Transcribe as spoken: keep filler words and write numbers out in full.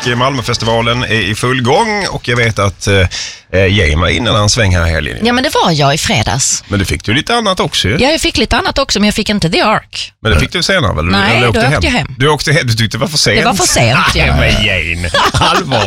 Malmöfestivalen är i full gång och jag vet att eh, Jane var innan en sväng här i helgen. Ja, men det var jag i fredags. Men du fick ju lite annat också. Ja, jag fick lite annat också, men jag fick inte The Ark. Men det fick du senare väl? Nej, du, då åkte hem. jag hem. Du åkte hem, du tyckte det var för sent. Det var för sent, ja. Nej, men Jane, allvar.